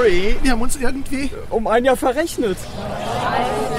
sorry. Wir haben uns irgendwie um ein Jahr verrechnet.